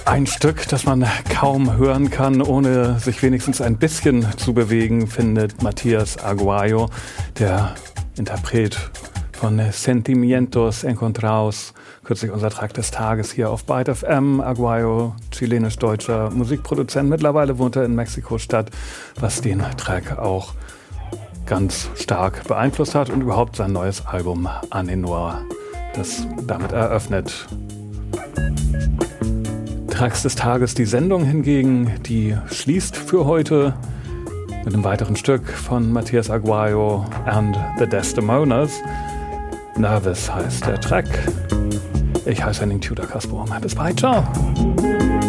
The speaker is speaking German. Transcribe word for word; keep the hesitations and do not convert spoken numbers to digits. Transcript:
Ein Stück, das man kaum hören kann, ohne sich wenigstens ein bisschen zu bewegen, findet Matías Aguayo, der Interpret von Sentimientos Encontrados, kürzlich unser Track des Tages hier auf Byte F M. Aguayo, chilenisch-deutscher Musikproduzent, mittlerweile wohnt er in Mexiko-Stadt, was den Track auch ganz stark beeinflusst hat und überhaupt sein neues Album Anenor, das damit eröffnet. Tracks des Tages, die Sendung hingegen, die schließt für heute mit einem weiteren Stück von Matías Aguayo and the Desdemonas. Nervous heißt der Track. Ich heiße Henning Tudor-Kasper. Bis bald, ciao.